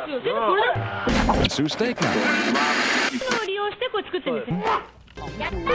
Sue Steakman. を利用してこう作ってるんですね。